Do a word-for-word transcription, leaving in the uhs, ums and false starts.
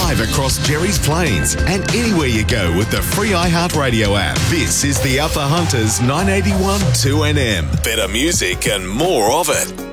live across Jerry's Plains and anywhere you go with the free iHeartRadio app. This is the Alpha Hunters nine eighty-one two N M. Better music and more of it.